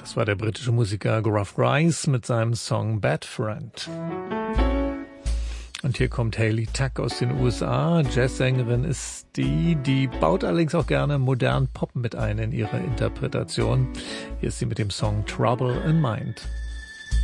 Das war der britische Musiker Gruff Rhys mit seinem Song Bad Friend. Und hier kommt Hayley Tuck aus den USA. Jazzsängerin ist die baut allerdings auch gerne modernen Pop mit ein in ihre Interpretation. Hier ist sie mit dem Song Trouble in Mind.